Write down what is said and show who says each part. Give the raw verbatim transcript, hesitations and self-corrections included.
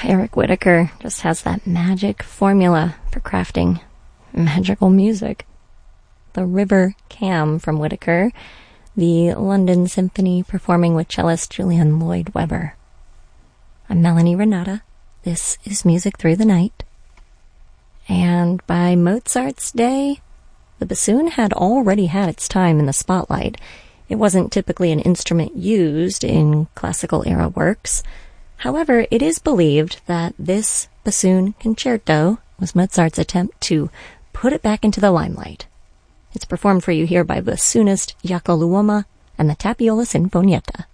Speaker 1: Eric Whitacre just has that magic formula for crafting magical music. The River Cam from Whitacre, the London Symphony performing with cellist Julian Lloyd-Webber. I'm Melanie Renata. This is Music Through the Night. And by Mozart's day, the bassoon had already had its time in the spotlight. It wasn't typically an instrument used in classical era works. However, it is believed that this bassoon concerto was Mozart's attempt to put it back into the limelight. It's performed for you here by bassoonist Jaakko Luoma and the Tapiola Sinfonietta.